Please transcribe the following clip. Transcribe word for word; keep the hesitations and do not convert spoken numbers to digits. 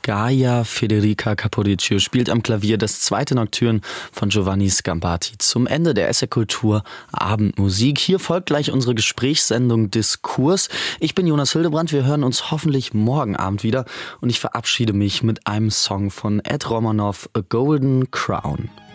Gaia Federica Capodicio spielt am Klavier das zweite Nocturne von Giovanni Scambati zum Ende der S R Kultur Abendmusik. Hier folgt gleich unsere Gesprächssendung Diskurs. Ich bin Jonas Hildebrand, wir hören uns hoffentlich morgen Abend wieder und ich verabschiede mich mit einem Song von Ed Romanov, A Golden Crown.